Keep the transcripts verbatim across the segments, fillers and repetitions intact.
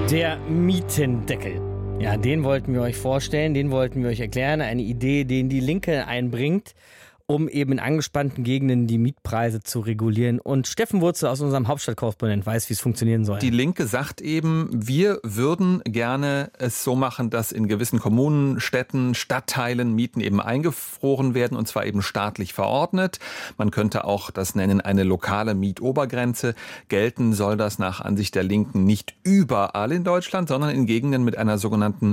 Der Mietendeckel. Ja, den wollten wir euch vorstellen, den wollten wir euch erklären. Eine Idee, den die Linke einbringt, um eben in angespannten Gegenden die Mietpreise zu regulieren. Und Steffen Wurzel aus unserem Hauptstadtkorrespondent weiß, wie es funktionieren soll. Die Linke sagt eben, wir würden gerne es so machen, dass in gewissen Kommunen, Städten, Stadtteilen Mieten eben eingefroren werden, und zwar eben staatlich verordnet. Man könnte auch das nennen, eine lokale Mietobergrenze. Gelten soll das nach Ansicht der Linken nicht überall in Deutschland, sondern in Gegenden mit einer sogenannten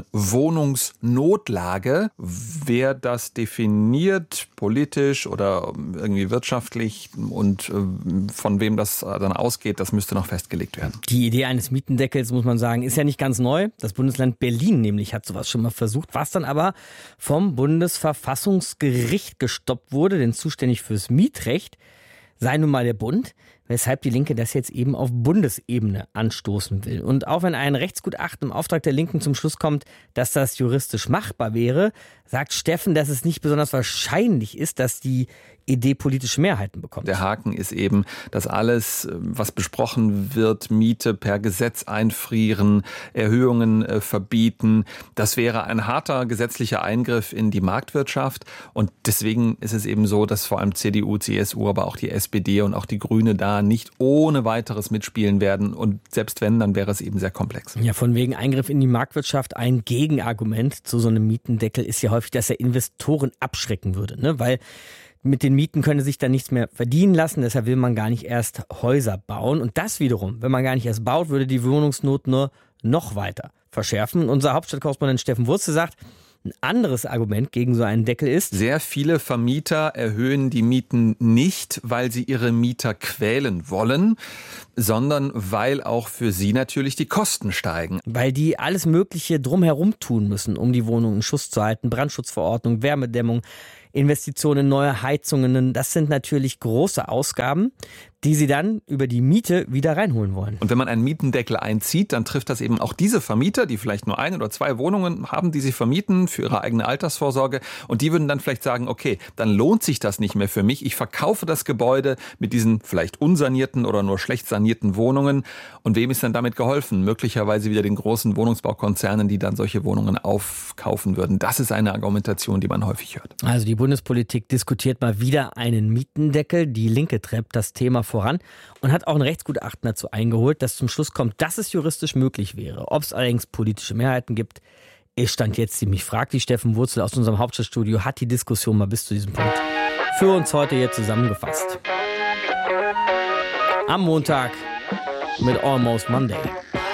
Wohnungsnotlage. Wer das definiert, politisch oder irgendwie wirtschaftlich und von wem das dann ausgeht, das müsste noch festgelegt werden. Die Idee eines Mietendeckels, muss man sagen, ist ja nicht ganz neu. Das Bundesland Berlin nämlich hat sowas schon mal versucht, was dann aber vom Bundesverfassungsgericht gestoppt wurde, denn zuständig fürs Mietrecht sei nun mal der Bund, weshalb die Linke das jetzt eben auf Bundesebene anstoßen will. Und auch wenn ein Rechtsgutachten im Auftrag der Linken zum Schluss kommt, dass das juristisch machbar wäre, sagt Steffen, dass es nicht besonders wahrscheinlich ist, dass die Idee politische Mehrheiten bekommt. Der Haken ist eben, dass alles, was besprochen wird, Miete per Gesetz einfrieren, Erhöhungen äh, verbieten, das wäre ein harter gesetzlicher Eingriff in die Marktwirtschaft. Und deswegen ist es eben so, dass vor allem C D U, C S U, aber auch die S P D und auch die Grüne da nicht ohne weiteres mitspielen werden. Und selbst wenn, dann wäre es eben sehr komplex. Ja, von wegen Eingriff in die Marktwirtschaft. Ein Gegenargument zu so einem Mietendeckel ist ja häufig, dass er Investoren abschrecken würde, ne? Weil mit den Mieten könne sich dann nichts mehr verdienen lassen, deshalb will man gar nicht erst Häuser bauen. Und das wiederum, wenn man gar nicht erst baut, würde die Wohnungsnot nur noch weiter verschärfen. Unser Hauptstadtkorrespondent Steffen Wurzel sagt, ein anderes Argument gegen so einen Deckel ist: Sehr viele Vermieter erhöhen die Mieten nicht, weil sie ihre Mieter quälen wollen, sondern weil auch für sie natürlich die Kosten steigen. Weil die alles Mögliche drumherum tun müssen, um die Wohnung in Schuss zu halten. Brandschutzverordnung, Wärmedämmung, Investitionen in neue Heizungen. Das sind natürlich große Ausgaben, die sie dann über die Miete wieder reinholen wollen. Und wenn man einen Mietendeckel einzieht, dann trifft das eben auch diese Vermieter, die vielleicht nur ein oder zwei Wohnungen haben, die sie vermieten für ihre eigene Altersvorsorge. Und die würden dann vielleicht sagen, okay, dann lohnt sich das nicht mehr für mich. Ich verkaufe das Gebäude mit diesen vielleicht unsanierten oder nur schlecht sanierten Wohnungen. Und wem ist dann damit geholfen? Möglicherweise wieder den großen Wohnungsbaukonzernen, die dann solche Wohnungen aufkaufen würden. Das ist eine Argumentation, die man häufig hört. Also die Bundespolitik diskutiert mal wieder einen Mietendeckel. Die Linke treibt das Thema voran und hat auch ein Rechtsgutachten dazu eingeholt, das zum Schluss kommt, dass es juristisch möglich wäre. Ob es allerdings politische Mehrheiten gibt, ist Stand jetzt ziemlich fraglich. Steffen Wurzel aus unserem Hauptstadtstudio hat die Diskussion mal bis zu diesem Punkt für uns heute hier zusammengefasst. Am Montag mit Almost Monday.